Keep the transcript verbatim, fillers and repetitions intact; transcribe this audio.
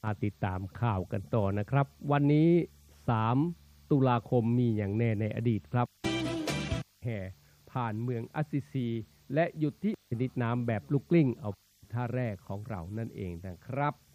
มาติดตามข่าวกันต่อนะครับวันนี้สามตุลาคมมีอย่างแน่ในอดีตครับแห่ผ่านเมืองอัสซิซีและหยุดที่ชนิดน้ำแบบลูกกลิ้งเอาท่าแรกของเรานั่นเองนะครับ